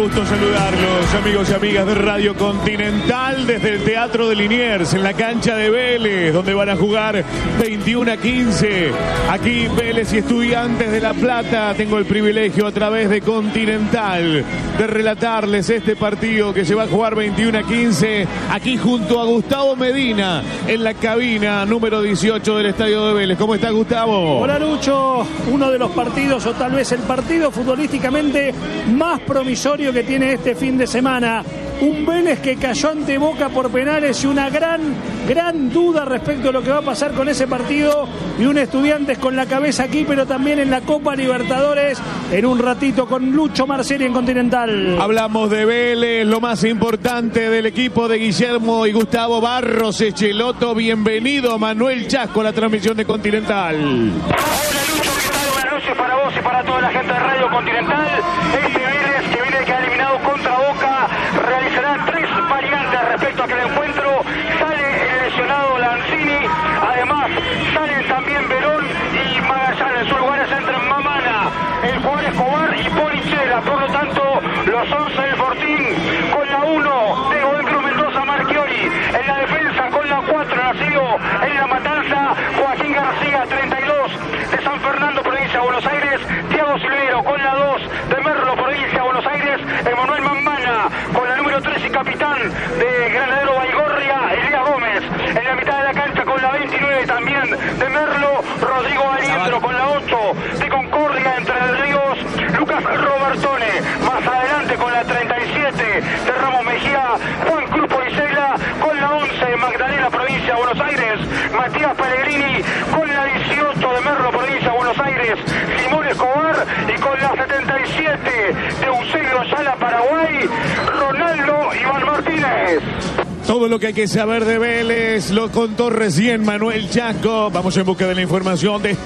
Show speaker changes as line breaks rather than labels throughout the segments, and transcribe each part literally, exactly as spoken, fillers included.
gusto saludarlos, amigos y amigas de Radio Continental, desde el Teatro de Liniers, en la cancha de Vélez, donde van a jugar veintiuno a quince. Aquí Vélez y Estudiantes de La Plata. Tengo el privilegio a través de Continental de relatarles este partido que se va a jugar veintiuno a quince, aquí junto a Gustavo Medina, en la cabina número dieciocho del Estadio de Vélez. ¿Cómo está, Gustavo?
Hola, Lucho. Uno de los partidos, o tal vez el partido futbolísticamente más promisorio que tiene este fin de semana. Un Vélez que cayó ante Boca por penales y una gran, gran duda respecto a lo que va a pasar con ese partido, y un Estudiantes con la cabeza aquí, pero también en la Copa Libertadores, en un ratito con Lucho Marceli en Continental.
Hablamos de Vélez, lo más importante del equipo de Guillermo y Gustavo Barros Echeloto. Bienvenido, Manuel Chasco, a la transmisión de Continental.
Hola, Lucho, ¿qué tal? Buenas noches para vos y para toda la gente de Radio Continental. Este Vélez, que viene que ha eliminado contra Boca, realizará tres variantes respecto a aquel encuentro. Sale el lesionado Lanzini, además salen también Verón y Magallanes. En sus lugares entran Mamana, el jugador Escobar y Polichera. Por lo tanto, los once del Fortín, con la uno de Godoy Cruz Mendoza, Marchiori. En la defensa con la cuatro, nacido en La Matanza, Joaquín García. Treinta y dos de San Fernando, provincia de Buenos Aires, Thiago Silvero. Con la dos de Merlo, provincia de Buenos Aires, Emanuel Mamana. Con la número tres y capitán de Granadero Baigorria, Elías Gómez. En la mitad de la cancha con la veintinueve también de Merlo, Rodrigo Aliendro. Con la ocho de Concordia, Entre Ríos, Lucas Robertone. Más adelante con la treinta y siete de Ramos Mejía, Juan Cruz Policela. Con la once, Magdalena, provincia de Buenos Aires, Matías Pellegrini. Con la dieciocho de Merlo, provincia de Buenos Aires, Simón Escobar. Y con la setenta y siete de Eusebio Ayala, Paraguay, Ronaldo Iván Martínez.
Todo lo que hay que saber de Vélez lo contó recién Manuel Chasco. Vamos en busca de la información de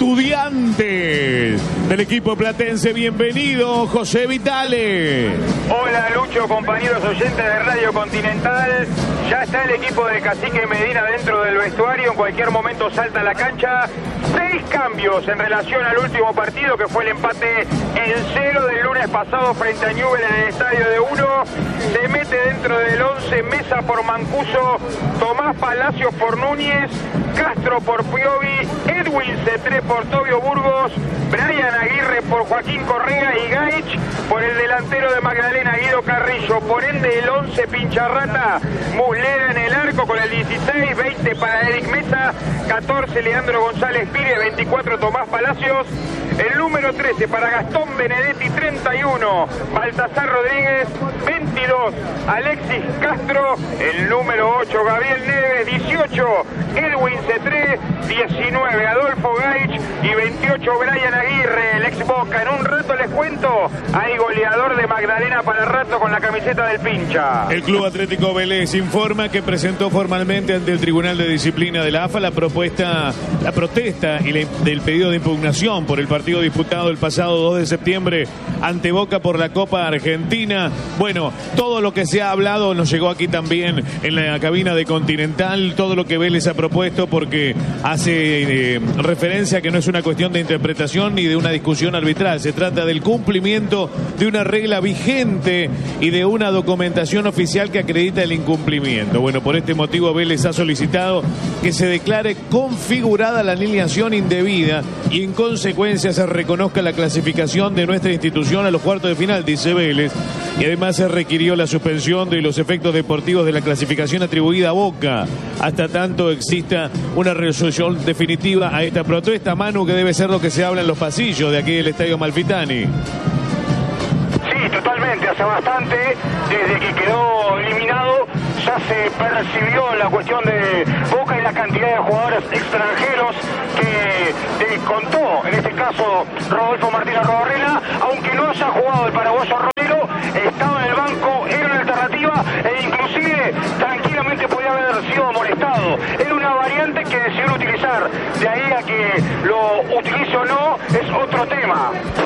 Estudiantes del equipo platense. Bienvenido, José Vitale.
Hola, Lucho, compañeros oyentes de Radio Continental. Ya está el equipo de Cacique Medina dentro del vestuario. En cualquier momento salta a la cancha. Seis cambios en relación al último partido, que fue el empate en cero del lunes pasado frente a Newell en el estadio de Uno. Se mete dentro del once Mesa por Mancuso, Tomás Palacios por Núñez, Castro por Piovi, Edwin Cetré por Tobio Burgos, Brian Aguirre por Joaquín Correa y Gaich por el delantero de Magdalena, Guido Carrillo. Por ende, el once Pincharrata, Muslera en el arco con el dieciséis, veinte para Eric Mesa, catorce Leandro González Pire, veinticuatro Tomás Palacios, el número trece para Gastón Benedetti, treinta y uno Baltasar Rodríguez, veintidós Alexis Castro, el número ocho Gabriel Neves, dieciocho Edwin Cetré, diecinueve Adolfo Gaich y veintiocho Brian Aguirre, el ex Boca. En un rato les cuento, hay goleador de Magdalena para rato con la camiseta del Pincha.
El Club Atlético Vélez informa que presentó formalmente ante el Tribunal de Disciplina de la A F A la propuesta, la protesta y la, del pedido de impugnación por el partido disputado el pasado dos de septiembre ante Boca por la Copa Argentina. Bueno, todo lo que se ha hablado nos llegó aquí también en la cabina de Continental, todo lo que Vélez ha propuesto, porque hace eh, referencia a que no es una cuestión de interpretación ni de una discusión arbitral, se trata del cumplimiento de una regla vigente y de una documentación oficial que acredita el incumplimiento. Bueno, por este motivo Vélez ha solicitado que se declare configurada la alineación indebida y en consecuencia se reconozca la clasificación de nuestra institución a los cuartos de final, dice Vélez, y además se requirió la suspensión de los efectos deportivos de la clasificación atribuida a Boca hasta tanto exista una resolución definitiva a esta protesta, Manu, que debe ser lo que se habla en los pasillos de aquí del Estadio Amalfitani.
Sí, totalmente, hace bastante, desde que quedó eliminado, ya se percibió la cuestión de Boca y la cantidad de jugadores extranjeros que te contó, en este caso Rodolfo Martínez Robarrena, aunque no haya jugado el paraguayo Romero, estaba en el banco, era una alternativa e inclusive tranquilamente podía haber sido molestado. Era una variante que decidieron utilizar, de ahí a que lo utilice o no es otro tema.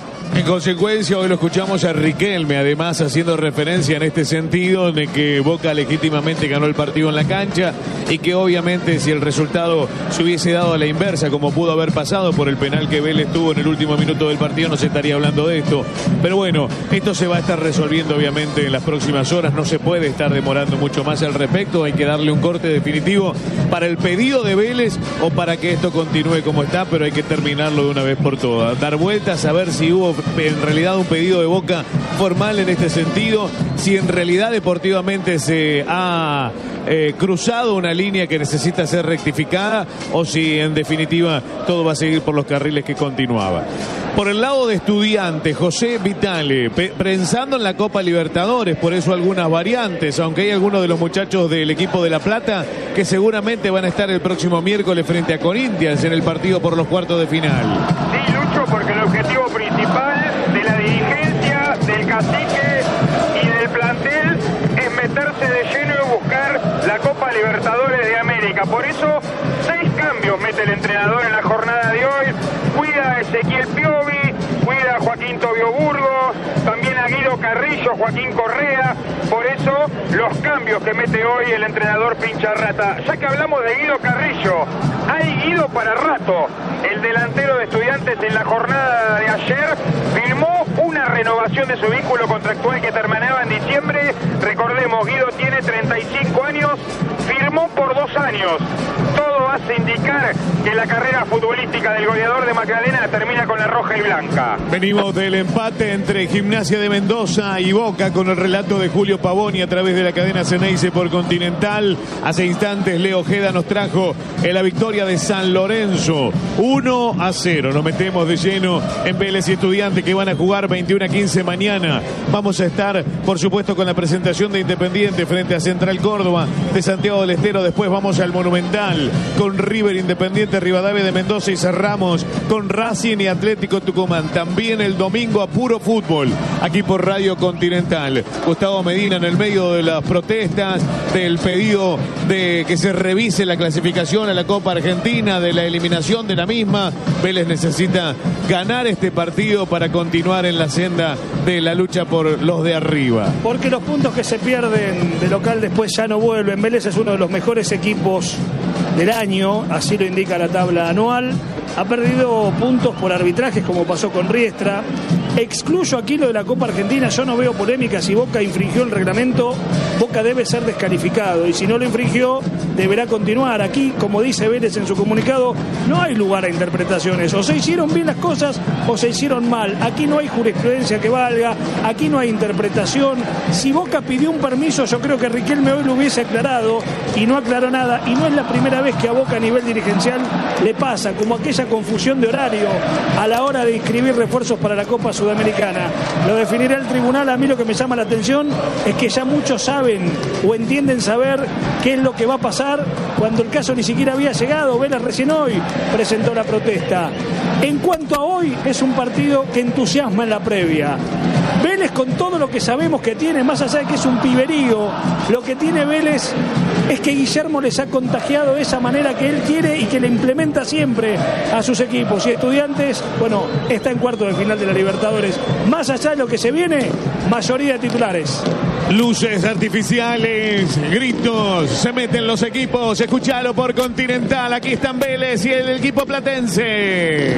En consecuencia, hoy lo escuchamos a Riquelme, además haciendo referencia en este sentido de que Boca legítimamente ganó el partido en la cancha y que obviamente si el resultado se hubiese dado a la inversa, como pudo haber pasado por el penal que Vélez tuvo en el último minuto del partido, no se estaría hablando de esto. Pero bueno, esto se va a estar resolviendo obviamente en las próximas horas, no se puede estar demorando mucho más al respecto, hay que darle un corte definitivo para el pedido de Vélez o para que esto continúe como está, pero hay que terminarlo de una vez por todas, dar vueltas a ver si hubo en realidad un pedido de Boca formal en este sentido, si en realidad deportivamente se ha eh, cruzado una línea que necesita ser rectificada o si en definitiva todo va a seguir por los carriles que continuaba. Por el lado de Estudiantes, José Vitale, pensando en la Copa Libertadores, por eso algunas variantes, aunque hay algunos de los muchachos del equipo de La Plata que seguramente van a estar el próximo miércoles frente a Corinthians en el partido por los cuartos de final.
Sí, Lucho, porque el objetivo principal de la dirigencia, del cacique y del plantel es meterse de lleno y buscar la Copa Libertadores de América. Por eso, seis cambios mete el entrenador en la jornada de hoy. Cuida a Ezequiel Piovi, cuida a Joaquín Tobio Burgos, también a Guido Carrillo, Joaquín Correa. Por eso, los cambios que mete hoy el entrenador Pincharrata. Ya que hablamos de Guido Carrillo, hay Guido para rato. El delantero de Estudiantes en la jornada de ayer firmó una renovación de su vínculo contractual que terminaba en diciembre. Recordemos, Guido tiene treinta y cinco años, firmó por dos años. Todo hace indicar que la carrera futbolística del goleador de Magdalena termina con la roja y blanca.
Venimos del empate entre Gimnasia de Mendoza y Boca con el relato de Julio Pavoni a través de la cadena Ceneice por Continental. Hace instantes Leo Ojeda nos trajo en la victoria de San Lorenzo uno a cero. Nos metemos de lleno en Vélez y Estudiantes que van a jugar veintiuno a quince mañana. Vamos a estar, por supuesto, con la presentación de Independiente frente a Central Córdoba de Santiago del Estero. Después vamos al Monumental con River, Independiente, Rivadavia de Mendoza y cerramos con Racing y Atlético Tucumán. También el domingo a puro fútbol aquí por Radio Continental. Gustavo Medina en el medio de las protestas, del pedido de que se revise la clasificación a la Copa Argentina, de la eliminación de la misma. Vélez necesita ganar este partido para continuar en la senda de la lucha por los de arriba.
Porque los puntos que se pierden de local después ya no vuelven. Vélez es uno de los mejores equipos del año, así lo indica la tabla anual. Ha perdido puntos por arbitrajes como pasó con Riestra. Excluyo aquí lo de la Copa Argentina, yo no veo polémica. Si Boca infringió el reglamento, Boca debe ser descalificado y si no lo infringió, deberá continuar. Aquí, como dice Vélez en su comunicado, no hay lugar a interpretaciones. O se hicieron bien las cosas o se hicieron mal. Aquí no hay jurisprudencia que valga, aquí no hay interpretación. Si Boca pidió un permiso, yo creo que Riquelme hoy lo hubiese aclarado y no aclaró nada. Y no es la primera vez que a Boca a nivel dirigencial le pasa, como aquella confusión de horario a la hora de inscribir refuerzos para la Copa Sudamericana. Lo definirá el tribunal. A mí lo que me llama la atención es que ya muchos saben o entienden saber qué es lo que va a pasar cuando el caso ni siquiera había llegado. Vélez recién hoy presentó la protesta. En cuanto a hoy, es un partido que entusiasma en la previa. Vélez, con todo lo que sabemos que tiene, más allá de que es un piberío, lo que tiene Vélez es que Guillermo les ha contagiado esa manera que él quiere y que le implementa siempre a sus equipos. Y Estudiantes, bueno, está en cuarto de final de la Libertadores. Más allá de lo que se viene, mayoría de titulares.
Luces artificiales, gritos, se meten los equipos, escuchalo por Continental, aquí están Vélez y el equipo platense.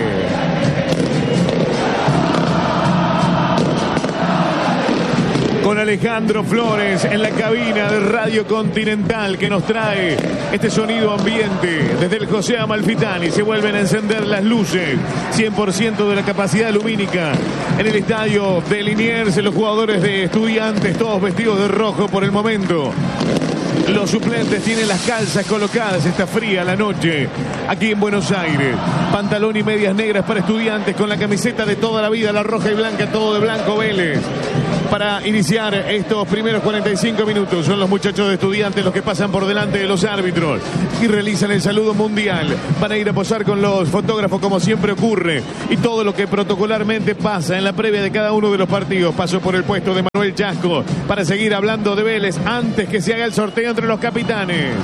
Con Alejandro Flores en la cabina de Radio Continental que nos trae este sonido ambiente. Desde el José Amalfitani se vuelven a encender las luces, cien por ciento de la capacidad lumínica en el estadio de Liniers. Los jugadores de Estudiantes todos vestidos de rojo por el momento. Los suplentes tienen las calzas colocadas, está fría la noche aquí en Buenos Aires. Pantalón y medias negras para Estudiantes con la camiseta de toda la vida, la roja y blanca, todo de blanco Vélez. Para iniciar estos primeros cuarenta y cinco minutos son los muchachos de Estudiantes los que pasan por delante de los árbitros y realizan el saludo mundial. Van a ir a posar con los fotógrafos como siempre ocurre y todo lo que protocolarmente pasa en la previa de cada uno de los partidos. Paso por el puesto de Manuel Chasco para seguir hablando de Vélez antes que se haga el sorteo entre los capitanes.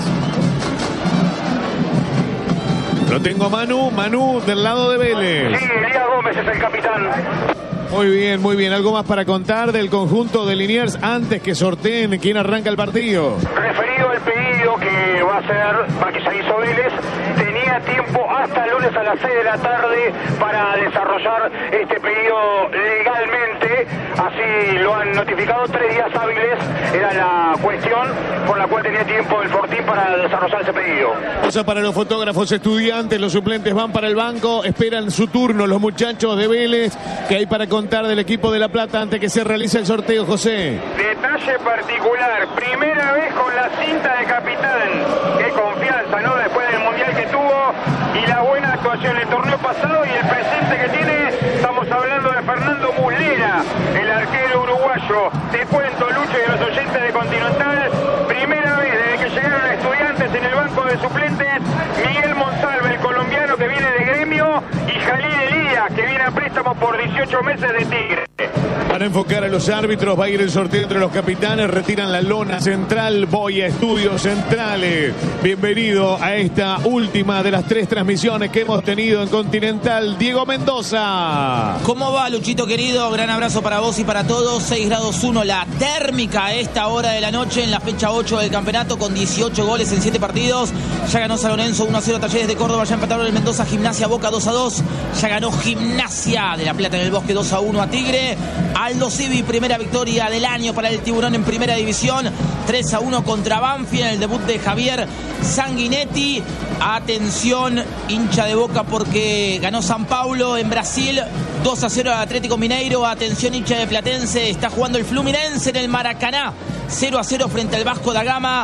Lo tengo a Manu, Manu del lado de Vélez.
Sí, Elías Gómez es el capitán.
Muy bien, muy bien. ¿Algo más para contar del conjunto de Liniers antes que sorteen quién arranca el partido?
Referido al pedido que va a hacer, para que se hizo Vélez, tenía tiempo hasta el lunes a las seis de la tarde para desarrollar este pedido legalmente. Así lo han notificado, tres días hábiles era la cuestión por la cual tenía tiempo el Fortín para desarrollar ese pedido.
Cosa para los fotógrafos estudiantes, los suplentes van para el banco, esperan su turno los muchachos de Vélez. ¿Qué hay para contar del equipo de La Plata antes que se realice el sorteo, José?
Detalle particular, primera vez con la cinta de capitán. Qué confianza, ¿no? Después del mundial que tuvo y la buena actuación en el torneo pasado y el presente que tiene. Estamos hablando de Fernando Muslera, el arquero uruguayo. Te cuento, Lucho, y los oyentes de Continental, primera vez desde que llegaron a Estudiantes en el banco de suplentes, Miguel Monsalve, el colombiano que viene de Gremio, y Jalil Elías, que viene a préstamo por dieciocho meses de Tigre.
Para enfocar a los árbitros va a ir el sorteo entre los capitanes, retiran la lona central, voy a Estudios Centrales. Bienvenido a esta última de las tres transmisiones que hemos tenido en Continental. Diego Mendoza.
¿Cómo va, Luchito querido? Gran abrazo para vos y para todos. seis grados uno la térmica a esta hora de la noche en la fecha ocho del campeonato con dieciocho goles en siete partidos. Ya ganó San Lorenzo uno a cero, Talleres de Córdoba, ya empataron el Mendoza, Gimnasia, Boca dos a dos. Ya ganó Gimnasia de La Plata en el Bosque dos a uno a Tigre. Aldo Civi, primera victoria del año para el Tiburón en primera división, tres a uno contra Banfield en el debut de Javier Sanguinetti. Atención, hincha de Boca, porque ganó San Paulo en Brasil dos a cero al Atlético Mineiro. Atención, hincha de Platense, está jugando el Fluminense en el Maracaná cero a cero frente al Vasco da Gama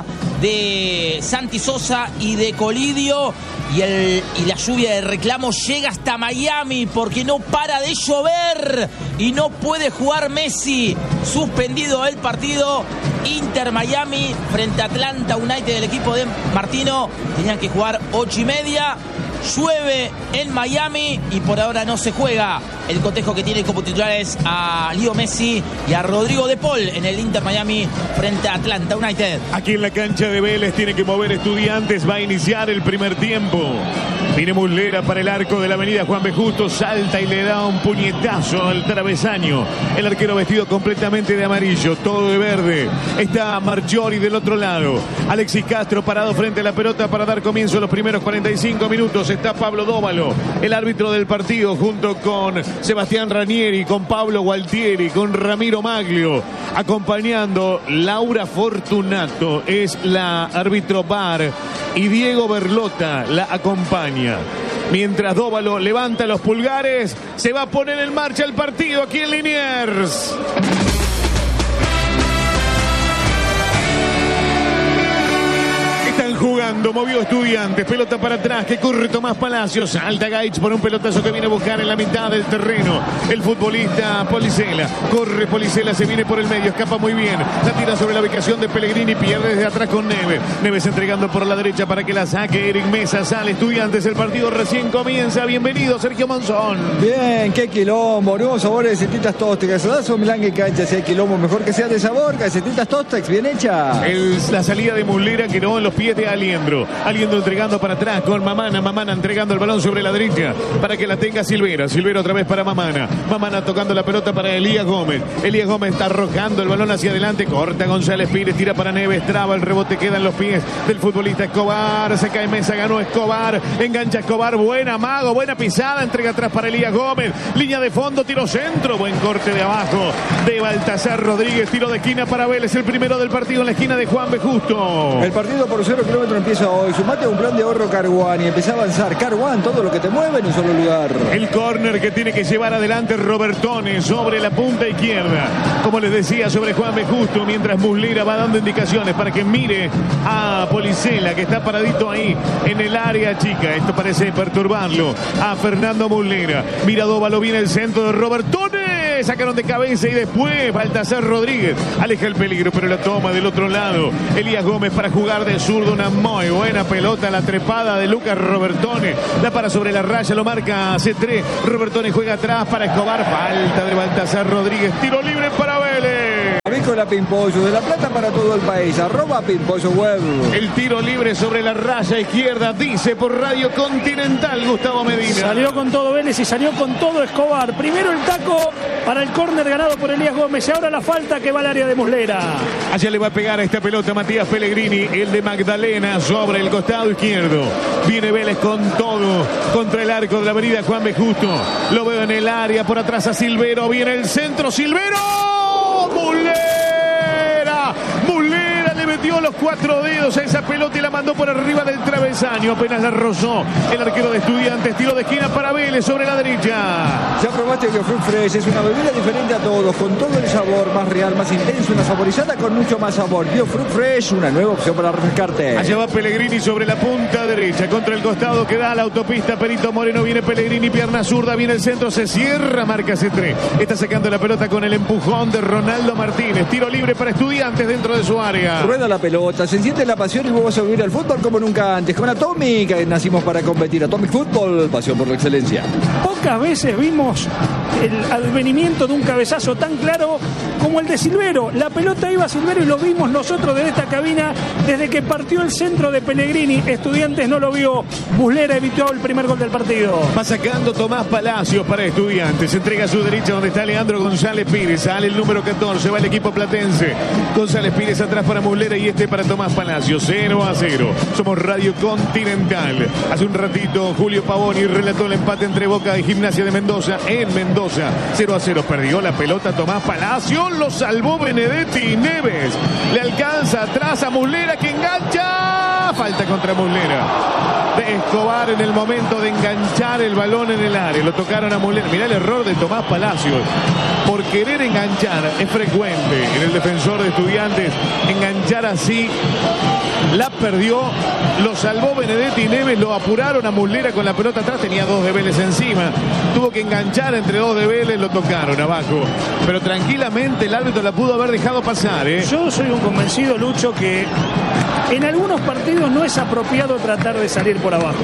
de Santi Sosa y de Colidio. Y, el, y la lluvia de reclamos llega hasta Miami porque no para de llover y no puede jugar Messi. Suspendido el partido. Inter Miami frente a Atlanta United, el equipo de Martino. Tenían que jugar ocho y media. Llueve en Miami y por ahora no se juega. El cotejo que tiene como titulares a Leo Messi y a Rodrigo de Paul en el Inter Miami frente a Atlanta United.
Aquí en la cancha de Vélez tiene que mover Estudiantes. Va a iniciar el primer tiempo. Viene Muslera para el arco de la avenida Juan B. Justo. Salta y le da un puñetazo al travesaño. El arquero vestido completamente de amarillo, todo de verde. Está Marchiori del otro lado. Alexis Castro parado frente a la pelota para dar comienzo a los primeros cuarenta y cinco minutos. Está Pablo Dóvalo, el árbitro del partido, junto con Sebastián Ranieri, con Pablo Gualtieri, con Ramiro Maglio. Acompañando Laura Fortunato, es la árbitro V A R, y Diego Berlota la acompaña. Mientras Dóvalo levanta los pulgares, se va a poner en marcha el partido aquí en Liniers. Jugando, movió Estudiantes, pelota para atrás, que corre Tomás Palacios, salta Gaich por un pelotazo que viene a buscar en la mitad del terreno, el futbolista Policela, corre Policela, se viene por el medio, escapa muy bien, la tira sobre la ubicación de Pellegrini, pierde desde atrás con Neves, Neves entregando por la derecha para que la saque Eric Mesa, sale Estudiantes, el partido recién comienza. Bienvenido, Sergio Monzón.
Bien, qué quilombo, nuevo sabor de Galletitas Tostex, das un Milán que cancha, si hay quilombo, mejor que sea de sabor. Galletitas Tostex, bien hecha.
El, la salida de Muslera quedó en los pies de Aliendro. Aliendro entregando para atrás con Mamana. Mamana entregando el balón sobre la derecha para que la tenga Silvera. Silvera otra vez para Mamana. Mamana tocando la pelota para Elías Gómez. Elías Gómez está arrojando el balón hacia adelante. Corta González Pires, tira para Neves, traba el rebote, queda en los pies del futbolista Escobar. Se cae Mesa, ganó Escobar. Engancha Escobar, buena mago, buena pisada. Entrega atrás para Elías Gómez. Línea de fondo, tiro centro. Buen corte de abajo de Baltasar Rodríguez. Tiro de esquina para Vélez. El primero del partido en la esquina de Juan B. Justo.
El partido por cero kilómetros empieza hoy. Sumate a un plan de ahorro Carguán y empieza a avanzar. Carguán, todo lo que te mueve en un solo lugar.
El córner que tiene que llevar adelante Robertone sobre la punta izquierda. Como les decía, sobre Juan B. Justo, mientras Muslera va dando indicaciones para que mire a Policela, que está paradito ahí en el área chica. Esto parece perturbarlo a Fernando Muslera. Mira Dóvalo, viene el centro de Robertone. Sacaron de cabeza y después Baltasar Rodríguez aleja el peligro, pero la toma del otro lado. Elías Gómez para jugar de zurdo, una muy buena pelota, la trepada de Lucas Robertone, la para sobre la raya, lo marca C tres. Robertone juega atrás para Escobar, falta de Baltasar Rodríguez, tiro libre para Vélez.
A mí con Escuela Pimpollo de La Plata para todo el país. Arroba Pimpollo Web.
El tiro libre sobre la raya izquierda, dice por Radio Continental Gustavo Medina.
Salió con todo Vélez y salió con todo Escobar. Primero el taco para el córner ganado por Elías Gómez y ahora la falta que va al área de Muslera.
Allá le va a pegar a esta pelota Matías Pellegrini, el de Magdalena, sobre el costado izquierdo. Viene Vélez con todo contra el arco de la avenida Juan B. Justo. Lo veo en el área, por atrás a Silvero. Viene el centro, Silvero. ¡Muslera! ¡Muslera! Le metió los cuatro dedos a esa pelota y la mandó por arriba del travesaño. Apenas la rozó el arquero de Estudiantes. Tiro de esquina para Vélez sobre la derecha.
Ya probaste Biofruit Fresh, es una bebida diferente a todos, con todo el sabor, más real, más intenso, una saborizada con mucho más sabor. Biofruit Fresh, una nueva opción para refrescarte.
Allá va Pellegrini sobre la punta derecha, contra el costado que da a la autopista Perito Moreno. Viene Pellegrini, pierna zurda, viene el centro, se cierra, marca C tres. Está sacando la pelota con el empujón de Ronaldo Martínez. Tiro libre para Estudiantes dentro de su área.
Rueda la pelota, se siente la pasión y vos vas a vivir el fútbol como nunca antes. Con Atomic nacimos para competir. Atomic Fútbol, pasión por la excelencia.
Pocas veces vimos el advenimiento de un cabezazo tan claro como el de Silvero. La pelota iba a Silvero y lo vimos nosotros desde esta cabina desde que partió el centro de Pellegrini. Estudiantes no lo vio. Muslera evitó el primer gol del partido.
Va sacando Tomás Palacios para Estudiantes. Se entrega a su derecha donde está Leandro González Pires. Sale el número catorce. Va el equipo platense. González Pires atrás para Muslera y este para Tomás Palacios. cero a cero. Somos Radio Continental. Hace un ratito Julio Pavoni relató el empate entre Boca y Gimnasia de Mendoza en Mendoza. cero a cero. Perdió la pelota Tomás Palacios. Lo salvó Benedetti y Neves. Le alcanza atrás a Muslera que engancha. Falta contra Muslera. De Escobar en el momento de enganchar el balón en el área. Lo tocaron a Muslera. Mirá el error de Tomás Palacios. Por querer enganchar, es frecuente en el defensor de Estudiantes enganchar así. La perdió, lo salvó Benedetti y Neves, lo apuraron a Muslera con la pelota atrás, tenía dos de Vélez encima, tuvo que enganchar entre dos de Vélez, lo tocaron abajo, pero tranquilamente el árbitro la pudo haber dejado pasar, ¿eh?
Yo soy un convencido, Lucho, que en algunos partidos no es apropiado tratar de salir por abajo.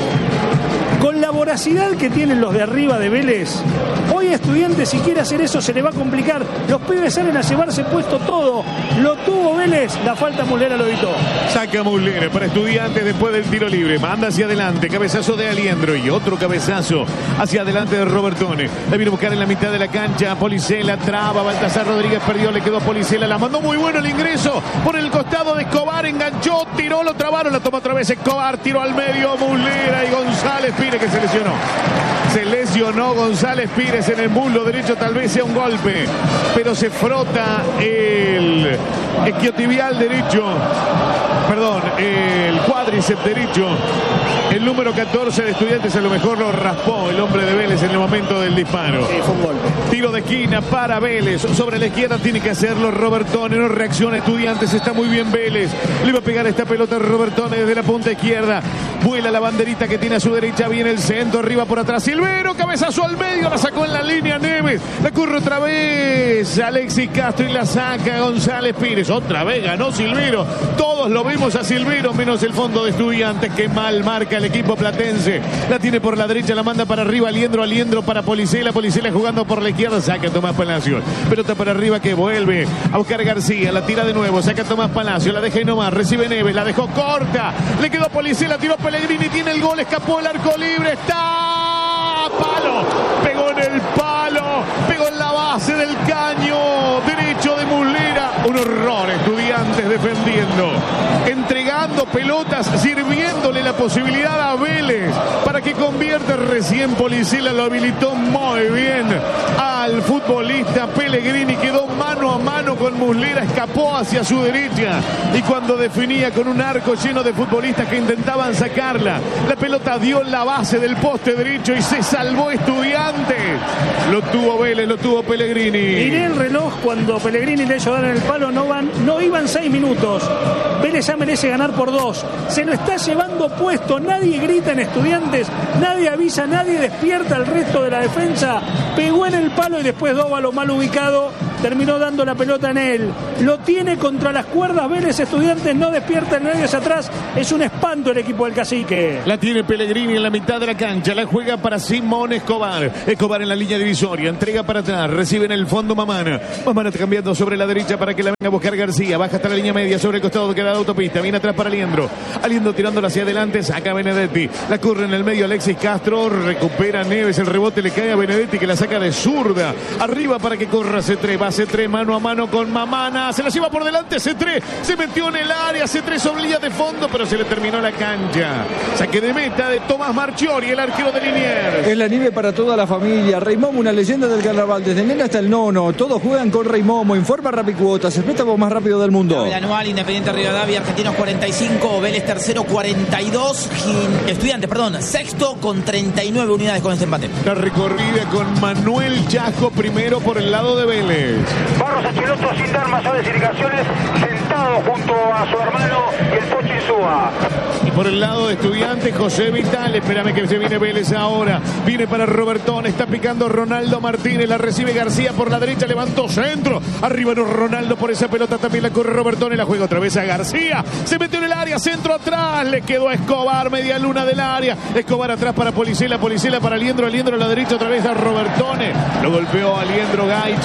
Con la voracidad que tienen los de arriba de Vélez, hoy a Estudiantes si quiere hacer eso se le va a complicar. Los pibes salen a llevarse puesto todo. Lo tuvo Vélez, la falta Muslera lo evitó.
Saca Muslera para Estudiantes después del tiro libre. Manda hacia adelante, cabezazo de Aliendro y otro cabezazo hacia adelante de Robertone. La viene a buscar en la mitad de la cancha. Policela traba, Baltasar Rodríguez perdió, le quedó a Policela. La mandó muy bueno el ingreso por el costado de Escobar, enganchó, tiró, lo trabaron, la toma otra vez Escobar, tiró al medio Muslera y González Pires que se lesionó. Se lesionó González Pires en el muslo derecho, tal vez sea un golpe, pero se frota el isquiotibial derecho, perdón, el cuádriceps derecho. El número catorce de Estudiantes a lo mejor lo raspó el hombre de Vélez en el momento del disparo.
Sí, fue un golpe.
Tiro de esquina para Vélez. Sobre la izquierda tiene que hacerlo Robertone. No reacciona Estudiantes. Está muy bien Vélez. Le va a pegar esta pelota a Robertone desde la punta izquierda. Vuela la banderita que tiene a su derecha. Viene el centro. Arriba por atrás. Silvero. Cabezazo al medio. La sacó en la línea Neves. La corre otra vez Alexis Castro y la saca González Pires. Otra vez ganó Silvero. Todos lo vimos a Silvero menos el fondo de Estudiantes. Que mal marca el equipo platense. La tiene por la derecha. La manda para arriba. Aliendro. Aliendro para Policela. Policela jugando por la izquierda. Saca Tomás Palacios. Pelota para arriba que vuelve a buscar García. La tira de nuevo. Saca Tomás Palacios. La deja y nomás. Recibe Neves. La dejó corta. Le quedó Policela. Tiró Pellegrini. Tiene el gol. Escapó el arco libre. Está. Palo. Pegó en el palo. Pegó en la base del caño derecho de Muslera. Un horror. Estudiantes defendiendo. Entregando pelotas. Sirviéndole la posibilidad a Vélez para que convierta. Recién Policela lo habilitó muy bien al futbolista Pellegrini. Quedó mano a mano con Muslera. Escapó hacia su derecha. Y cuando definía con un arco lleno de futbolistas que intentaban sacarla, la pelota dio en la base del poste derecho y se salvó Estudiantes. Lo tuvo Vélez, lo tuvo Pellegrini.
Miré el reloj cuando Pellegrini le hizo dar en el palo. No, van, no iban seis minutos. Vélez ya merece ganar por dos. Se lo está llevando puesto. Nadie grita en Estudiantes. Nadie avisa, nadie despierta al resto de la defensa. Pegó en el palo y después Dóvalo mal ubicado terminó dando la pelota en él. Lo tiene contra las cuerdas Vélez. Estudiantes no despierta el medio hacia atrás. Es un espanto el equipo del Cacique.
La tiene Pellegrini en la mitad de la cancha. La juega para Simón Escobar. Escobar en la línea divisoria. Entrega para atrás. Recibe en el fondo Mamana. Mamana cambiando sobre la derecha para que la venga a buscar García. Baja hasta la línea media sobre el costado que da la autopista. Viene atrás para Aliendro. Aliendro tirándola hacia adelante. Saca a Benedetti. La corre en el medio Alexis Castro. Recupera Neves. El rebote le cae a Benedetti que la saca de zurda. Arriba para que corra C tres. Va C tres mano a mano con Mamana. Se la lleva por delante C tres. Se metió en el área. C tres sobre línea de fondo, pero se le terminó la cancha. Saque de meta de Tomás Marchiori, el arquero de Liniers.
Es la nieve para toda la familia. Rey Momo, una leyenda del carnaval. Desde el nene hasta el nono. Todos juegan con Rey Momo. Informa Rapicuotas. El préstamo más rápido del mundo.
El anual Independiente Rivadavia, Argentinos cuarenta y cinco, Vélez tercero cuarenta y dos, Estudiantes, perdón, sexto con treinta y nueve unidades con este empate.
La recorrida con Manuel Chajo primero por el lado de Vélez.
Barros Acheloto sin dar mayores indicaciones, sentado junto a su hermano y el Pocho Insúa.
Y por el lado de Estudiantes, José Vital. Espérame que se viene Vélez ahora. Viene para Robertón. Está picando Ronaldo Martínez. La recibe García por la derecha. Levantó centro. Arriba no Ronaldo por esa pelota. También la corre Robertón y la juega otra vez a García. Se metió en el área. Centro atrás. Le quedó a Escobar. Media luna del área. Escobar atrás para Policela. Policela para Aliendro. Aliendro a la derecha otra vez a Robertone. Lo golpeó Aliendro Gaich.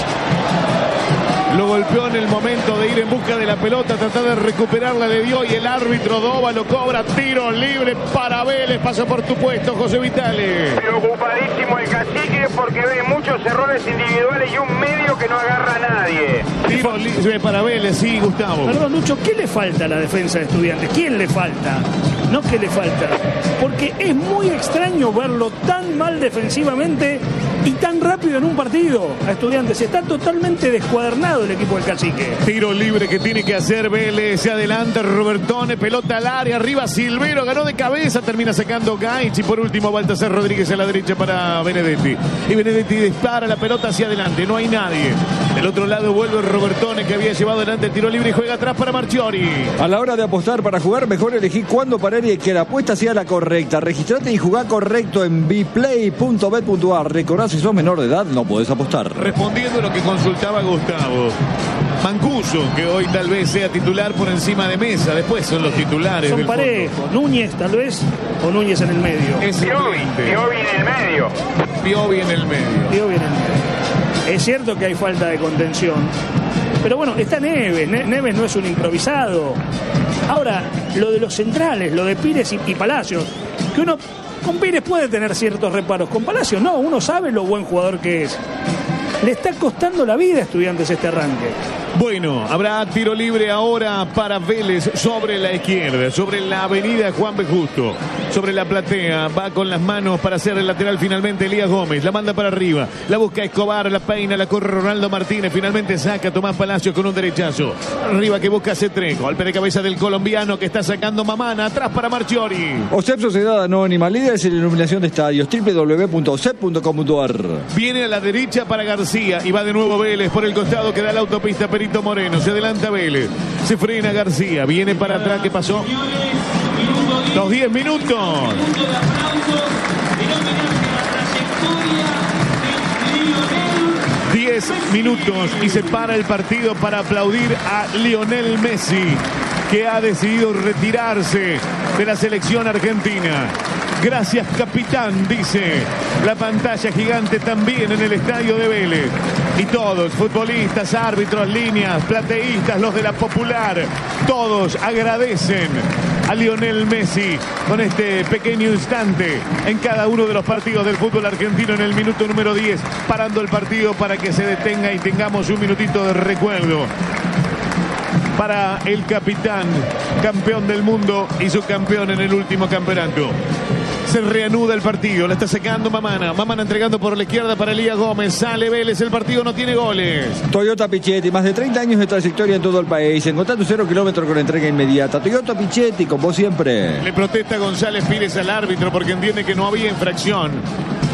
Lo golpeó en el momento de ir en busca de la pelota, tratar de recuperarla, le dio y el árbitro Doba lo cobra, tiro libre para Vélez, pasa por tu puesto, José Vitale.
Preocupadísimo el Cacique porque ve muchos errores individuales y un medio que no agarra a nadie.
Tiro libre para Vélez, sí, Gustavo.
Perdón, Lucho, ¿qué le falta a la defensa de Estudiantes? ¿Quién le falta? No, ¿qué le falta? Porque es muy extraño verlo tan mal defensivamente y tan rápido en un partido a Estudiantes. Está totalmente descuadernado el equipo del Cacique.
Tiro libre que tiene que hacer Vélez. Se adelanta Robertone, pelota al área, arriba Silvero, ganó de cabeza, termina sacando Gaich y por último Baltasar Rodríguez a la derecha para Benedetti. Y Benedetti dispara la pelota hacia adelante, no hay nadie. Del otro lado vuelve Robertone que había llevado adelante el tiro libre y juega atrás para Marchiori.
A la hora de apostar para jugar, mejor elegí cuándo parar y que la apuesta sea la correcta. Registrate y jugá correcto en biplay punto bet punto a r. Recordá, si sos menor de edad, no podés apostar.
Respondiendo a lo que consultaba Gustavo. Mancuso, que hoy tal vez sea titular por encima de Mesa. Después son los titulares.
Son
del
parejos.
fondo.
Núñez, tal vez, o Núñez en el medio.
Es
Piovi, Piovi en el medio.
Piovi en el medio.
Piovi en el medio. Es cierto que hay falta de contención. Pero bueno, está Neves. Ne- Neves no es un improvisado. Ahora, lo de los centrales, lo de Pires y, y Palacios, que uno con Pires puede tener ciertos reparos. Con Palacios no, uno sabe lo buen jugador que es. Le está costando la vida a Estudiantes este arranque.
Bueno, habrá tiro libre ahora para Vélez sobre la izquierda, sobre la avenida Juan B. Justo, sobre la platea, va con las manos para hacer el lateral finalmente Elías Gómez, la manda para arriba, la busca Escobar, la peina, la corre Ronaldo Martínez, finalmente saca Tomás Palacios con un derechazo, arriba que busca C tres, golpe de cabeza del colombiano que está sacando Mamana, atrás para Marchiori.
O S E P Sociedad Anónima, líderes en iluminación de estadios, doble u doble u doble u punto o s e p punto com punto a r.
Viene a la derecha para García y va de nuevo Vélez por el costado que da la autopista Perito Moreno. Se adelanta Vélez. Se frena García. Viene para atrás. ¿Qué pasó? Los diez minutos. diez minutos y se para el partido para aplaudir a Lionel Messi, que ha decidido retirarse de la selección argentina. Gracias, capitán, dice la pantalla gigante también en el estadio de Vélez. Y todos, futbolistas, árbitros, líneas, plateístas, los de la Popular, todos agradecen a Lionel Messi con este pequeño instante en cada uno de los partidos del fútbol argentino en el minuto número diez, parando el partido para que se detenga y tengamos un minutito de recuerdo para el capitán, campeón del mundo y subcampeón en el último campeonato. Se reanuda el partido, la está secando Mamana. Mamana entregando por la izquierda para Elías Gómez. Sale Vélez, el partido no tiene goles.
Toyota Pichetti, más de treinta años de trayectoria en todo el país. Encontrá tu cero kilómetro con entrega inmediata. Toyota Pichetti, con vos siempre.
Le protesta González Pires al árbitro porque entiende que no había infracción.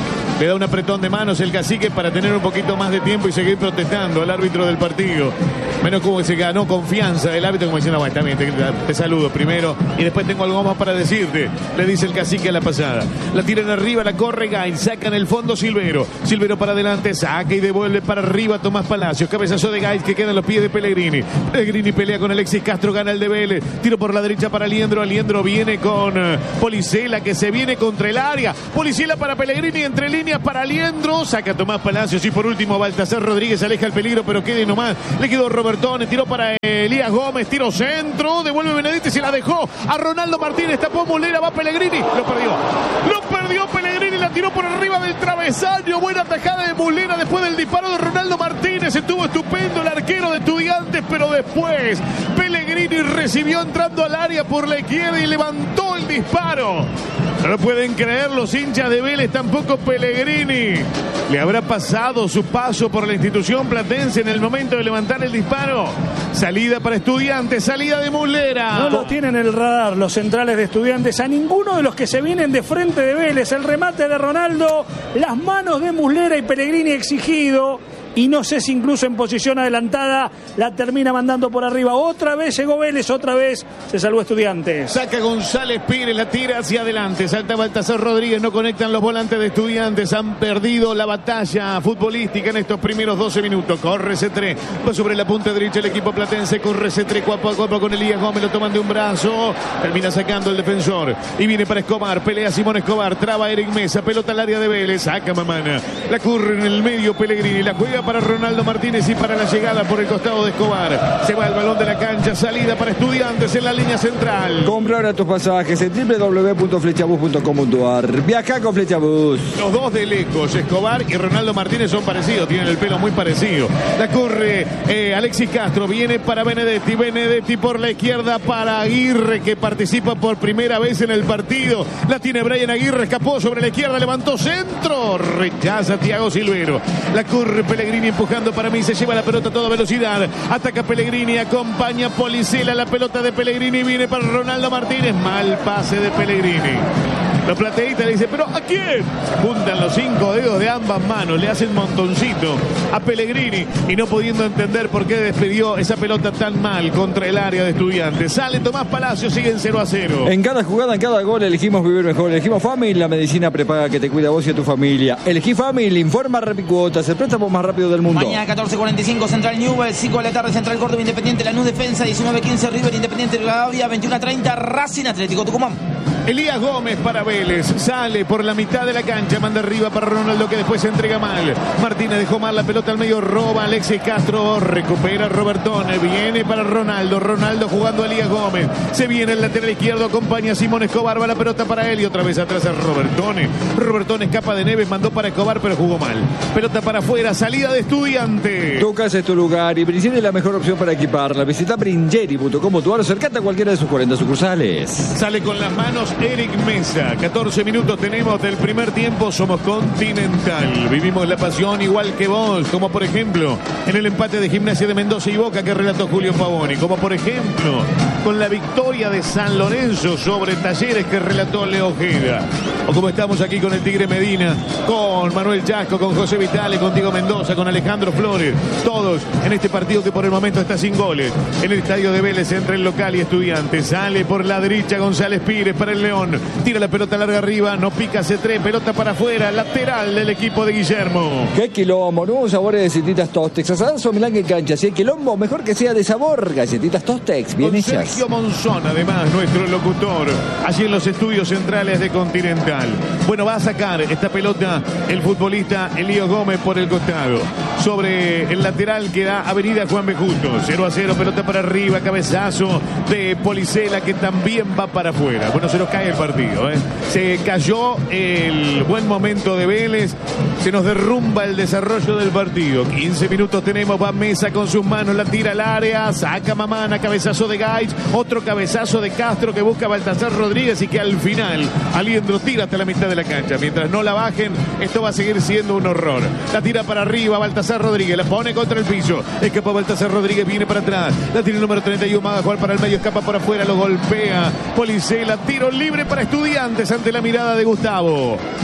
Le da un apretón de manos el cacique para tener un poquito más de tiempo y seguir protestando al árbitro del partido. Menos como que se ganó confianza el árbitro, como diciendo, bueno, está bien, te, te saludo primero y después tengo algo más para decirte, le dice el cacique a la pasada. La tiran arriba, la corre Gain, saca en el fondo Silvero. Silvero para adelante, saca y devuelve para arriba Tomás Palacios. Cabezazo de Gain que queda en los pies de Pellegrini. Pellegrini pelea con Alexis Castro, gana el de Vélez. Tiro por la derecha para Aliendro. Aliendro viene con uh, Policela, que se viene contra el área. Policela para Pellegrini, entre líneas para Aliendro. Saca Tomás Palacios y por último Baltasar Rodríguez aleja el peligro, pero quede nomás. Le quedó Robertone, tiró para Elías Gómez, tiro centro, devuelve Benedetti, se la dejó a Ronaldo Martínez, tapó Muslera, va Pellegrini, lo perdió. Lo perdió Pellegrini, la tiró por arriba del travesaño. Buena tajada de Muslera después del disparo de Ronaldo Martínez. Estuvo estupendo el arquero de Estudiantes, pero después Pellegrini recibió entrando al área por la izquierda y levantó el disparo. No lo pueden creer los hinchas de Vélez, tampoco Pellegrini. ¿Le habrá pasado su paso por la institución platense en el momento de levantar el disparo? Salida para Estudiantes, salida de Muslera.
No lo tienen en el radar los centrales de Estudiantes, a ninguno de los que se vienen de frente de Vélez. El remate de Ronaldo, las manos de Muslera y Pellegrini exigido. Y no sé si incluso en posición adelantada la termina mandando por arriba. Otra vez llegó Vélez, otra vez se salvó Estudiantes.
Saca González Pires, la tira hacia adelante. Salta Baltasar Rodríguez, no conectan los volantes de Estudiantes. Han perdido la batalla futbolística en estos primeros doce minutos. Corre C tres, va sobre la punta derecha el equipo platense. Corre C tres, cuerpo a cuerpo con Elías Gómez, lo toman de un brazo. Termina sacando el defensor. Y viene para Escobar, pelea Simón Escobar, traba Eric Mesa, pelota al área de Vélez. Saca Mamana, la corre en el medio Pellegrini, la juega para Ronaldo Martínez y para la llegada por el costado de Escobar. Se va el balón de la cancha, salida para Estudiantes en la línea central.
Compra ahora tus pasajes en doble u doble u doble u punto flechabus punto com punto a r. Viaja con Flechabus.
Los dos de lejos, Escobar y Ronaldo Martínez son parecidos, tienen el pelo muy parecido. La corre eh, Alexis Castro, viene para Benedetti, Benedetti por la izquierda para Aguirre, que participa por primera vez en el partido. La tiene Brian Aguirre, escapó sobre la izquierda, levantó centro, rechaza Thiago Silvero. La corre Pellegrini empujando para mí, se lleva la pelota a toda velocidad, ataca Pellegrini, acompaña Policela, la pelota de Pellegrini viene para Ronaldo Martínez, mal pase de Pellegrini. Los plateístas le dicen, ¿pero a quién? Juntan los cinco dedos de ambas manos, le hacen montoncito a Pellegrini y no pudiendo entender por qué despedió esa pelota tan mal contra el área de Estudiantes. Sale Tomás Palacios, siguen cero a cero.
En cada jugada, en cada gol, elegimos vivir mejor. Elegimos Family, la medicina prepaga que te cuida a vos y a tu familia. Elegí Family, informa Repicuotas, el préstamo más rápido del mundo.
Mañana catorce cuarenta y cinco Central Newell's, cinco de la tarde Central Córdoba Independiente, Lanús Defensa, diecinueve quince River Independiente Rivadavia, veintiuno treinta Racing Atlético Tucumán.
Elías Gómez para Vélez, sale por la mitad de la cancha, manda arriba para Ronaldo que después se entrega mal. Martínez dejó mal la pelota al medio, roba Alexis Castro, recupera Robertone, viene para Ronaldo, Ronaldo jugando a Elías Gómez, se viene el lateral izquierdo, acompaña a Simón Escobar, va la pelota para él y otra vez atrás a Robertone. Robertone escapa de Neves, mandó para Escobar pero jugó mal. Pelota para afuera, salida de Estudiante.
Tu casa es tu lugar y Bringeri es la mejor opción para equiparla. Visita bringeri punto com punto a r o acercate a cualquiera de sus cuarenta sucursales.
Sale con las manos Eric Mesa. catorce minutos tenemos del primer tiempo. Somos Continental. Vivimos la pasión igual que vos. Como por ejemplo en el empate de Gimnasia de Mendoza y Boca que relató Julio Pavoni. Como por ejemplo con la victoria de San Lorenzo sobre Talleres que relató Leo Ojeda. O como estamos aquí con el Tigre Medina, con Manuel Chasco, con José Vitale, con Diego Mendoza, con Alejandro Flores. Todos en este partido que por el momento está sin goles. En el estadio de Vélez entre el local y Estudiantes. Sale por la derecha González Pires para el León. Tira la pelota larga arriba, no pica C tres, pelota para afuera, lateral del equipo de Guillermo.
¡Qué quilombo! Nuevos sabores de galletitas Tostex, asadas o milán en cancha. Si hay quilombo, mejor que sea de sabor. Galletitas Tostex, bien
Con
hechas.
Sergio Monzón, además, nuestro locutor, allí en los estudios centrales de Continental. Bueno, va a sacar esta pelota el futbolista Elías Gómez por el costado. Sobre el lateral que da Avenida Juan B. Justo. cero a cero, pelota para arriba, cabezazo de Policela que también va para afuera. Bueno, se nos cae el partido, ¿eh? Se cayó el buen momento de Vélez, se nos derrumba el desarrollo del partido. quince minutos tenemos, va Mesa con sus manos, la tira al área, saca Mamana, cabezazo de Gaich, otro cabezazo de Castro que busca a Baltasar Rodríguez y que al final Aliendro tira hasta la mitad de la cancha. Mientras no la bajen, esto va a seguir siendo un horror. La tira para arriba, Baltasar Rodríguez, la pone contra el piso, escapa Baltasar Rodríguez, viene para atrás, la tira el número treinta y uno, va a jugar para el medio, escapa por afuera, lo golpea Policela, tiro libre para Estudiantes ante la mirada de Gustavo.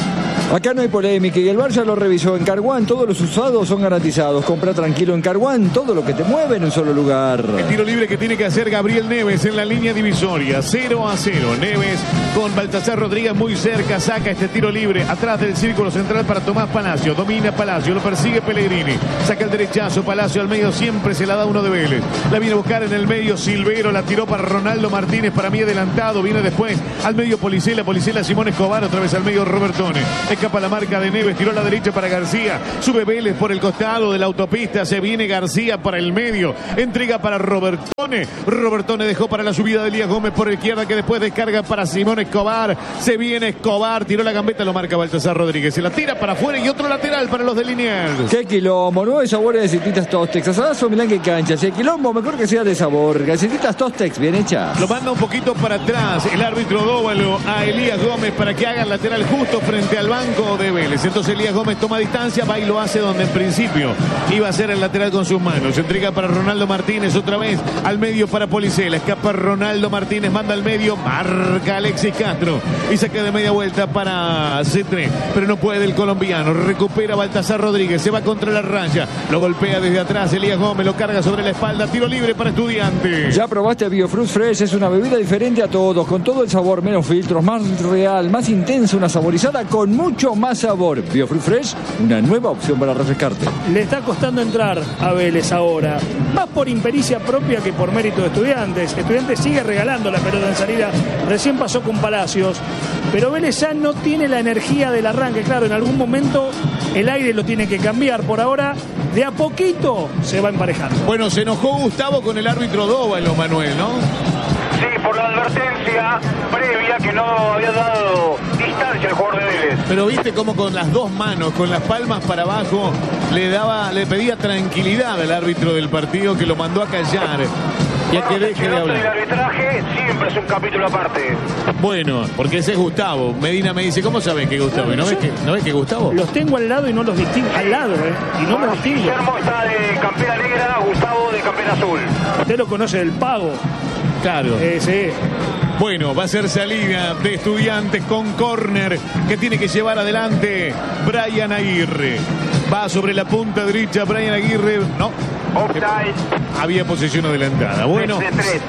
Acá no hay polémica y el Bar ya lo revisó. En Carguán todos los usados son garantizados. Compra tranquilo en Carguán, todo lo que te mueve en un solo lugar.
El tiro libre que tiene que hacer Gabriel Neves en la línea divisoria. cero a cero. Neves con Baltasar Rodríguez muy cerca. Saca este tiro libre atrás del círculo central para Tomás Palacio. Domina Palacio, lo persigue Pellegrini. Saca el derechazo. Palacio al medio, siempre se la da uno de Vélez. La viene a buscar en el medio Silvero. La tiró para Ronaldo Martínez, para mí adelantado. Viene después al medio Policela. Policela Simón Escobar. Otra vez al medio Robertone. Escapa la marca de Neves. Tiró a la derecha para García. Sube Vélez por el costado de la autopista. Se viene García para el medio. Entrega para Robertone. Robertone dejó para la subida de Elías Gómez por izquierda, que después descarga para Simón Escobar. Se viene Escobar. Tiró la gambeta. Lo marca Baltasar Rodríguez. Se la tira para afuera y otro lateral para los de Liniers.
Qué quilombo. Nueve sabores de galletitas Tostex. Asadazo, Milán que cancha. Si el quilombo, mejor que sea de sabor. Galletitas Tostex, bien hecha.
Lo manda un poquito para atrás el árbitro Dóvalo a Elías Gómez para que haga el lateral justo frente al banco de Vélez. Entonces Elías Gómez toma distancia, va y lo hace donde en principio iba a ser el lateral con sus manos. Entrega para Ronaldo Martínez otra vez al medio para Policela. Escapa Ronaldo Martínez, manda al medio, marca Alexis Castro y saca de media vuelta para Cetré, pero no puede el colombiano. Recupera Baltasar Rodríguez, se va contra la raya, lo golpea desde atrás Elías Gómez, lo carga sobre la espalda. Tiro libre para Estudiantes.
Ya probaste Biofruit Fresh, es una bebida diferente a todos, con todo el sabor, menos filtros, más real, más intensa, una saborizada con mucho más sabor. Biofruit Fresh, una nueva opción para refrescarte.
Le está costando entrar a Vélez ahora, más por impericia propia que por mérito de Estudiantes. Estudiantes sigue regalando la pelota en salida, recién pasó con Palacios, pero Vélez ya no tiene la energía del arranque. Claro, en algún momento el aire lo tiene que cambiar. Por ahora, de a poquito se va emparejando.
Bueno, se enojó Gustavo con el árbitro Dóvalo, Manuel, ¿no?
Sí, por la advertencia previa que no había dado distancia al jugador de Vélez.
Pero viste cómo con las dos manos, con las palmas para abajo, le daba, le pedía tranquilidad al árbitro del partido, que lo mandó a callar y a que deje de hablar.
El arbitraje siempre es un capítulo aparte.
Bueno, porque ese es Gustavo. Medina me dice, ¿cómo sabes que es Gustavo? ¿Y no ves que, no ves que Gustavo?
Los tengo al lado y no los distingo. Al lado, ¿eh? Y no los distingo.
Guillermo está de campera negra, Gustavo de campera azul.
Usted lo conoce del Pago.
Claro.
Eh, sí.
Bueno, va a ser salida de Estudiantes con córner que tiene que llevar adelante Brian Aguirre. Va sobre la punta derecha Brian Aguirre. No.
Offside.
Había posesión adelantada. Bueno,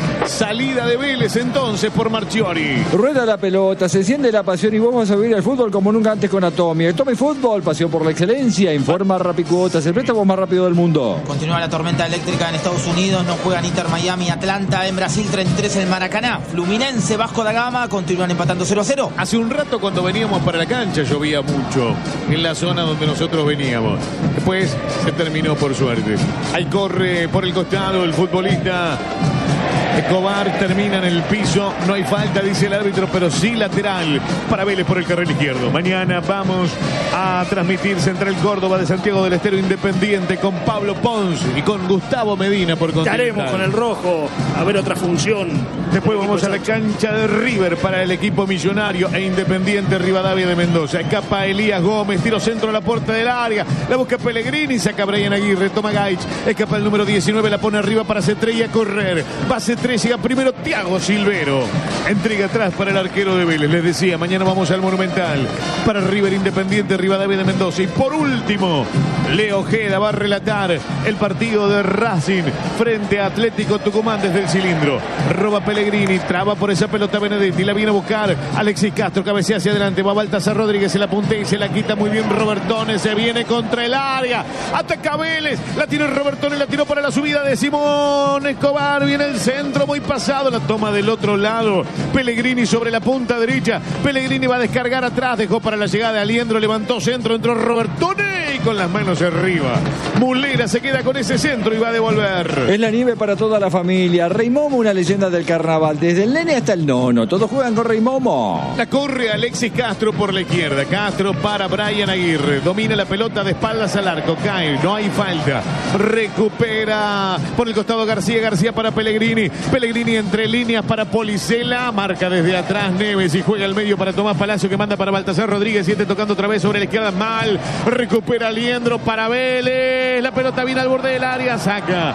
salida de Vélez entonces por Marchiori.
Rueda la pelota, se enciende la pasión y vos vas a vivir el fútbol como nunca antes con Atomi. Atomi Fútbol, pasión por la excelencia. Informa Rapicuotas, el préstamo más rápido del mundo.
Continúa la tormenta eléctrica en Estados Unidos. No juegan Inter Miami, Atlanta. En Brasil, treinta y tres en el Maracaná. Fluminense, Vasco da Gama continúan empatando cero a cero.
Hace un rato cuando veníamos para la cancha llovía mucho en la zona donde nosotros veníamos. Después se terminó por suerte. Ahí corre por el costado el futbolista Escobar, termina en el piso, no hay falta, dice el árbitro, pero sí lateral para Vélez por el carril izquierdo. Mañana vamos a transmitir Central Córdoba de Santiago del Estero Independiente con Pablo Pons y con Gustavo Medina por Continental.
Estaremos con el rojo a ver otra función.
Después vamos a la cancha de River para el equipo millonario e Independiente Rivadavia de Mendoza. Escapa Elías Gómez, tiro centro a la puerta del área, la busca Pellegrini, saca Brian Aguirre, toma Gaich, escapa el número diecinueve, la pone arriba para Cetré y a correr. Va Cetré, llega primero Thiago Silvero, entrega atrás para el arquero de Vélez. Les decía, mañana vamos al Monumental para River Independiente Rivadavia de Mendoza. Y por último, Leo Ojeda va a relatar el partido de Racing frente a Atlético Tucumán desde el cilindro. Roba Pellegrini, traba por esa pelota Benedetti, la viene a buscar Alexis Castro, cabecea hacia adelante, va Baltasar Rodríguez, se la puntea y se la quita muy bien Robertone, se viene contra el área, ataca Vélez, la tiene Robertone, la tiró para la subida de Simón Escobar, viene el centro muy pasado, la toma del otro lado, Pellegrini sobre la punta derecha, Pellegrini va a descargar atrás, dejó para la llegada de Aliendro, levantó centro, entró Robertone y con las manos arriba, Mulera se queda con ese centro y va a devolver.
Es la nieve para toda la familia, Rey Momo, una leyenda del carnaval, desde el nene hasta el nono, todos juegan con Rey Momo.
La corre Alexis Castro por la izquierda, Castro para Brian Aguirre, domina la pelota de espaldas al arco, cae, no hay falta, recupera por el costado García, García para Pellegrini, Pellegrini entre líneas para Policela, marca desde atrás Neves y juega al medio para Tomás Palacio que manda para Baltasar Rodríguez, siete tocando otra vez sobre la izquierda, mal, recupera Aliendro para Vélez, la pelota viene al borde del área, saca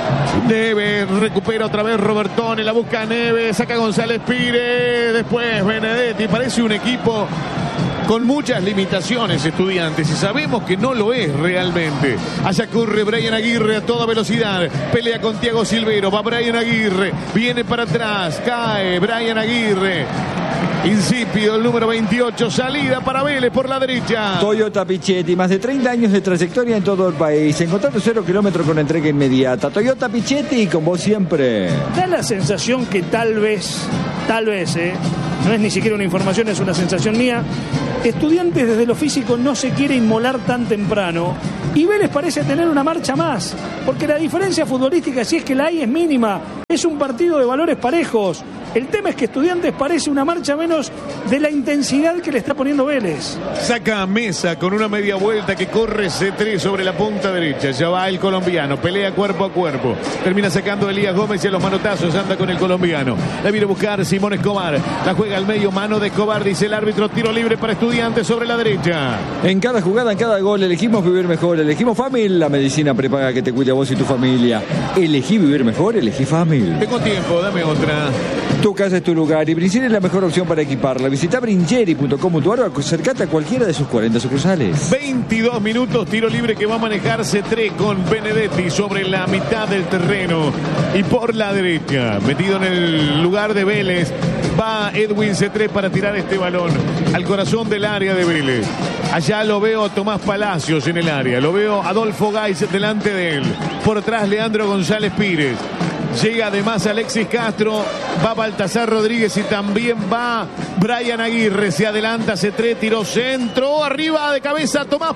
Neves, recupera otra vez Robertone, la busca Neves, saca González Pires, después Benedetti, parece un equipo con muchas limitaciones, Estudiantes, y sabemos que no lo es realmente. Allá corre Brian Aguirre a toda velocidad, pelea con Thiago Silvero, va Brian Aguirre, viene para atrás, cae Brian Aguirre. Insípido el número veintiocho, salida para Vélez por la derecha.
Toyota Pichetti, más de treinta años de trayectoria en todo el país, encontrando cero kilómetros con entrega inmediata. Toyota Pichetti, con vos siempre.
Da la sensación que tal vez, tal vez, eh, no es ni siquiera una información, es una sensación mía. Estudiantes desde lo físico no se quiere inmolar tan temprano y Vélez parece tener una marcha más, porque la diferencia futbolística, si es que la hay, es mínima. Es un partido de valores parejos. El tema es que Estudiantes parece una marcha menos de la intensidad que le está poniendo Vélez.
Saca a Mesa con una media vuelta que corre C tres sobre la punta derecha. Ya va el colombiano, pelea cuerpo a cuerpo. Termina sacando a Elías Gómez y a los manotazos anda con el colombiano. La viene a buscar Simón Escobar. La juega al medio, mano de Escobar, dice el árbitro. Tiro libre para Estudiantes sobre la derecha.
En cada jugada, en cada gol, elegimos vivir mejor. Elegimos Famil, la medicina prepaga que te cuide a vos y tu familia. Elegí vivir mejor, elegí Famil.
Tengo tiempo, dame otra.
Tu casa es tu lugar y Brincheri es la mejor opción para equiparla. Visita brincheri punto com punto a r o acercate a cualquiera de sus cuarenta sucursales.
veintidós minutos, tiro libre que va a manejar C tres con Benedetti sobre la mitad del terreno y por la derecha, metido en el lugar de Vélez, va Edwin C tres para tirar este balón al corazón del área de Vélez. Allá lo veo a Tomás Palacios en el área, lo veo a Adolfo Gais delante de él, por atrás Leandro González Pires. Llega además Alexis Castro, va Baltasar Rodríguez y también va Brian Aguirre. Se adelanta C tres, tiró centro, arriba de cabeza Tomás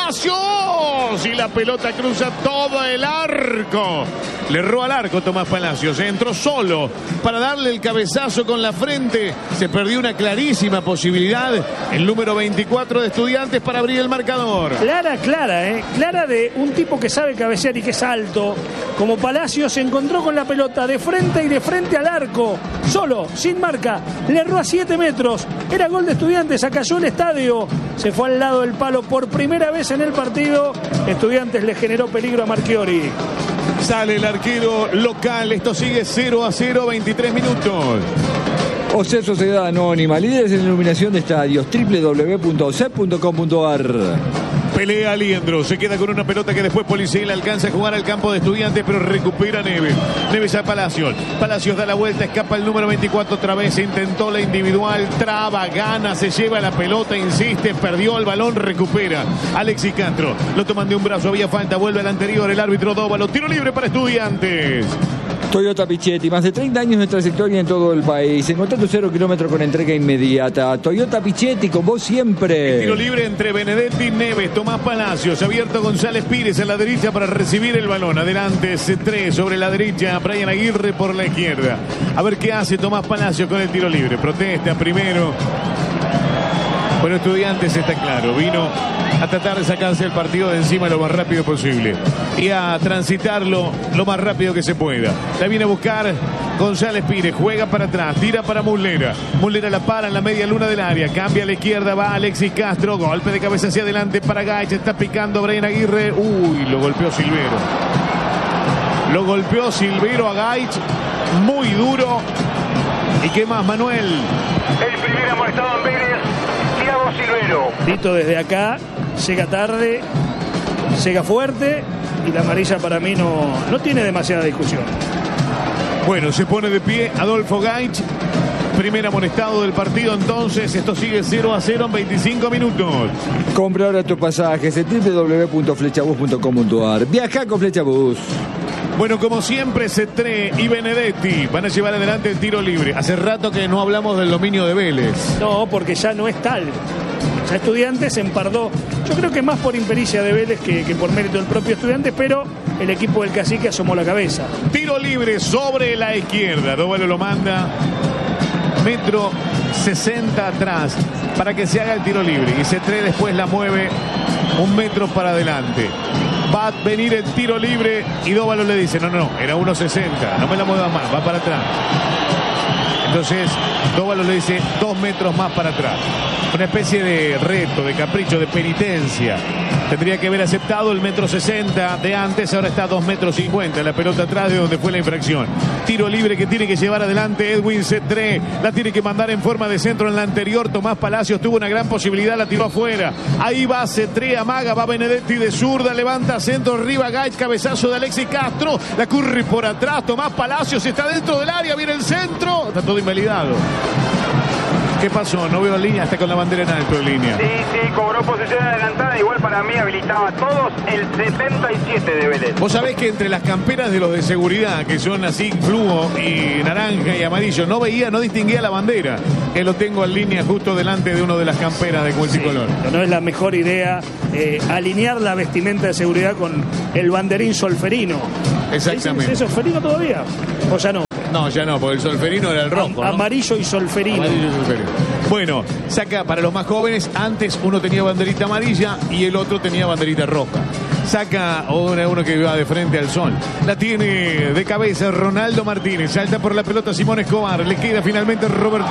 Palacios y la pelota cruza todo el arco. Le erró al arco Tomás Palacios, entró solo para darle el cabezazo con la frente. Se perdió una clarísima posibilidad, el número veinticuatro de Estudiantes, para abrir el marcador.
Clara, clara, ¿eh? Clara de un tipo que sabe cabecear y que es alto. Como Palacios se encontró con la pelota de frente y de frente al arco, solo, sin marca, le erró a siete metros. Era gol de Estudiantes, acalló el estadio. Se fue al lado del palo por primera vez en el partido. Estudiantes le generó peligro a Marchiori.
Sale el arquero local, esto sigue cero a cero, veintitrés minutos.
O C E P Sociedad Anónima, líderes en iluminación de estadios, doble u doble u doble u punto o c e p punto com punto a r.
Pelea Aliendro, se queda con una pelota que después Policía le alcanza a jugar al campo de Estudiantes, pero recupera Neves. Neves a Palacios. Palacios da la vuelta, escapa el número veinticuatro otra vez, intentó la individual, traba, gana, se lleva la pelota, insiste, perdió el balón, recupera. Alexis Castro, lo toman de un brazo, había falta, vuelve al anterior, el árbitro Dóvalo, tiro libre para Estudiantes.
Toyota Pichetti, más de treinta años de trayectoria en todo el país, encontrando cero kilómetros con entrega inmediata. Toyota Pichetti, con vos siempre.
El tiro libre entre Benedetti y Neves, Tomás Palacios, abierto González Pires a la derecha para recibir el balón. Adelante C tres sobre la derecha, Brian Aguirre por la izquierda. A ver qué hace Tomás Palacios con el tiro libre. Protesta primero. Bueno, Estudiantes está claro, vino a tratar de sacarse el partido de encima lo más rápido posible y a transitarlo lo más rápido que se pueda. La viene a buscar González Pires, juega para atrás, tira para Muslera. Muslera la para en la media luna del área, cambia a la izquierda, va Alexis Castro, golpe de cabeza hacia adelante para Gaich, está picando Brian Aguirre, uy, lo golpeó Silvero. Lo golpeó Silvero a Gaich, muy duro. ¿Y qué más, Manuel?
El primer amonestado en Vélez, Thiago Silvero.
Dito desde acá, llega tarde, llega fuerte y la amarilla para mí no, no tiene demasiada discusión.
Bueno, se pone de pie Adolfo Gaich, primer amonestado del partido, entonces esto sigue cero a cero en veinticinco minutos.
Compra ahora tus pasajes en doble u doble u doble u punto flechabus punto com punto a r. Viaja con Flechabus.
Bueno, como siempre, C tres y Benedetti van a llevar adelante el tiro libre. Hace rato que no hablamos del dominio de Vélez.
No, porque ya no es tal. Ya Estudiantes se empardó. Yo creo que más por impericia de Vélez que, que por mérito del propio Estudiantes, pero el equipo del Cacique asomó la cabeza.
Tiro libre sobre la izquierda. Dóvalo lo manda. Metro sesenta atrás para que se haga el tiro libre. Y C tres después la mueve un metro para adelante. Va a venir el tiro libre y Dóvalo le dice, no, no, era uno sesenta, no me la mueva más, va para atrás. Entonces Dóvalo le dice dos metros más para atrás. Una especie de reto, de capricho, de penitencia. Tendría que haber aceptado el metro sesenta de antes, ahora está a dos metros cincuenta. La pelota atrás de donde fue la infracción. Tiro libre que tiene que llevar adelante Edwin Cetré. La tiene que mandar en forma de centro en la anterior. Tomás Palacios tuvo una gran posibilidad, la tiró afuera. Ahí va Cetré, amaga, va Benedetti de zurda, levanta centro, arriba Gaich, cabezazo de Alexis Castro. La curre por atrás, Tomás Palacios está dentro del área, viene el centro. Está todo invalidado. ¿Qué pasó? No veo línea, está con la bandera en alto en línea.
Sí, sí, cobró posición adelantada, igual para mí habilitaba a todos el setenta y siete de Vélez.
Vos sabés que entre las camperas de los de seguridad, que son así, fluo y naranja y amarillo, no veía, no distinguía la bandera. Que lo tengo en línea justo delante de uno de las camperas de multicolor.
Sí, no es la mejor idea eh, alinear la vestimenta de seguridad con el banderín solferino.
Exactamente.
¿Es solferino todavía? ¿O ya no?
No, ya no, porque el solferino era el rojo, ¿no?
Amarillo y solferino.
Amarillo y solferino. Bueno, saca para los más jóvenes. Antes uno tenía banderita amarilla y el otro tenía banderita roja. Saca uno, uno que va de frente al sol. La tiene de cabeza Ronaldo Martínez. Salta por la pelota Simón Escobar. Le queda finalmente Roberto.